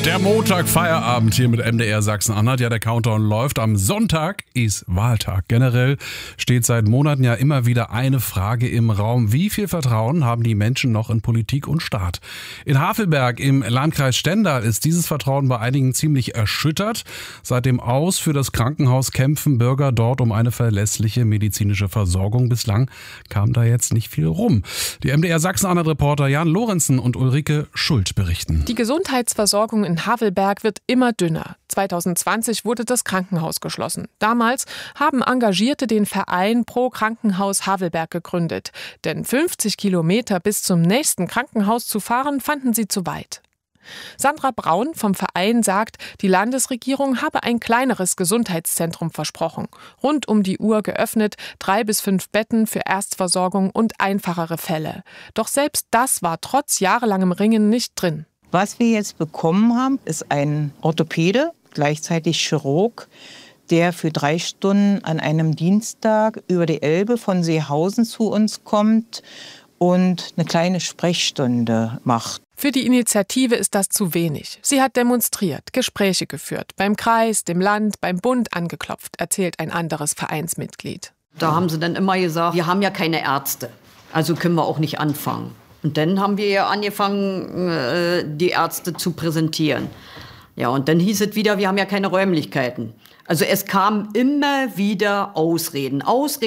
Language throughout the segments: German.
Der Montag Feierabend hier mit MDR Sachsen-Anhalt. Ja, der Countdown läuft. Am Sonntag ist Wahltag. Generell steht seit Monaten ja immer wieder eine Frage im Raum. Wie viel Vertrauen haben die Menschen noch in Politik und Staat? In Havelberg im Landkreis Stendal ist dieses Vertrauen bei einigen ziemlich erschüttert. Seit dem Aus für das Krankenhaus kämpfen Bürger dort um eine verlässliche medizinische Versorgung. Bislang kam da jetzt nicht viel rum. Die MDR Sachsen-Anhalt-Reporter Jan Lorenzen und Ulrike Schuld berichten. Die Gesundheitsversorgung in Havelberg wird immer dünner. 2020 wurde das Krankenhaus geschlossen. Damals haben Engagierte den Verein Pro Krankenhaus Havelberg gegründet. Denn 50 Kilometer bis zum nächsten Krankenhaus zu fahren, fanden sie zu weit. Sandra Braun vom Verein sagt, die Landesregierung habe ein kleineres Gesundheitszentrum versprochen. Rund um die Uhr geöffnet, 3 bis 5 Betten für Erstversorgung und einfachere Fälle. Doch selbst das war trotz jahrelangem Ringen nicht drin. Was wir jetzt bekommen haben, ist ein Orthopäde, gleichzeitig Chirurg, der für 3 Stunden an einem Dienstag über die Elbe von Seehausen zu uns kommt und eine kleine Sprechstunde macht. Für die Initiative ist das zu wenig. Sie hat demonstriert, Gespräche geführt, beim Kreis, dem Land, beim Bund angeklopft, erzählt ein anderes Vereinsmitglied. Da haben sie dann immer gesagt, wir haben ja keine Ärzte, also können wir auch nicht anfangen. Und dann haben wir ja angefangen, die Ärzte zu präsentieren. Ja, und dann hieß es wieder, wir haben ja keine Räumlichkeiten. Also es kamen immer wieder Ausreden.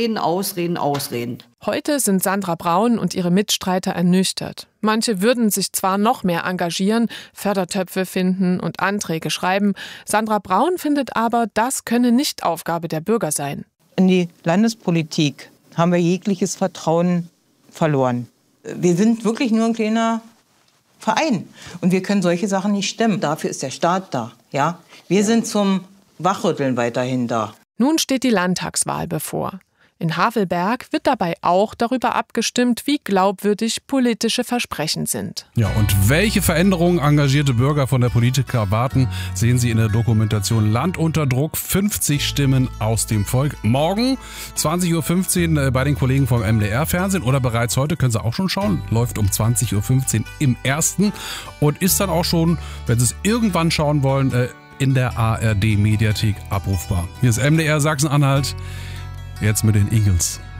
Heute sind Sandra Braun und ihre Mitstreiter ernüchtert. Manche würden sich zwar noch mehr engagieren, Fördertöpfe finden und Anträge schreiben. Sandra Braun findet aber, das könne nicht Aufgabe der Bürger sein. In die Landespolitik haben wir jegliches Vertrauen verloren. Wir sind wirklich nur ein kleiner Verein und wir können solche Sachen nicht stemmen. Dafür ist der Staat da. Ja? Wir sind zum Wachrütteln weiterhin da. Nun steht die Landtagswahl bevor. In Havelberg wird dabei auch darüber abgestimmt, wie glaubwürdig politische Versprechen sind. Ja, und welche Veränderungen engagierte Bürger von der Politik erwarten, sehen Sie in der Dokumentation Land unter Druck, 50 Stimmen aus dem Volk. Morgen 20.15 Uhr bei den Kollegen vom MDR-Fernsehen oder bereits heute, können Sie auch schon schauen, läuft um 20.15 Uhr im Ersten und ist dann auch schon, wenn Sie es irgendwann schauen wollen, in der ARD-Mediathek abrufbar. Hier ist MDR Sachsen-Anhalt. Jetzt mit den Eagles.